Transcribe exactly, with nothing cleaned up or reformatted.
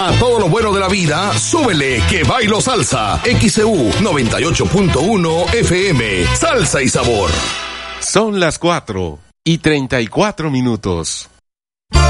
A todo lo bueno de la vida, súbele que bailo salsa. X C U noventa y ocho punto uno F M. Salsa y sabor. Son las cuatro y treinta y cuatro minutos.